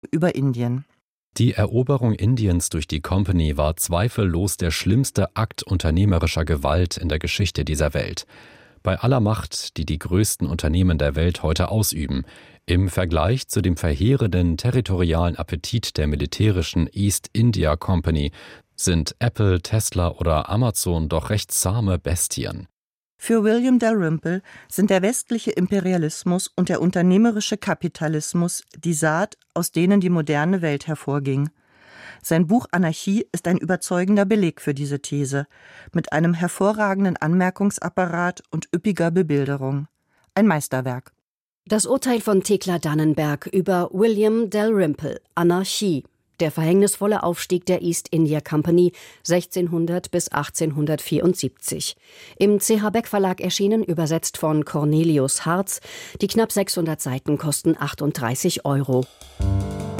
über Indien. Die Eroberung Indiens durch die Company war zweifellos der schlimmste Akt unternehmerischer Gewalt in der Geschichte dieser Welt. Bei aller Macht, die die größten Unternehmen der Welt heute ausüben, im Vergleich zu dem verheerenden territorialen Appetit der militärischen East India Company sind Apple, Tesla oder Amazon doch recht zahme Bestien. Für William Dalrymple sind der westliche Imperialismus und der unternehmerische Kapitalismus die Saat, aus denen die moderne Welt hervorging. Sein Buch Anarchie ist ein überzeugender Beleg für diese These, mit einem hervorragenden Anmerkungsapparat und üppiger Bebilderung. Ein Meisterwerk. Das Urteil von Thekla Dannenberg über William Dalrymple, Anarchie, der verhängnisvolle Aufstieg der East India Company 1600 bis 1874. Im CH Beck Verlag erschienen, übersetzt von Cornelius Hartz. Die knapp 600 Seiten kosten 38 €.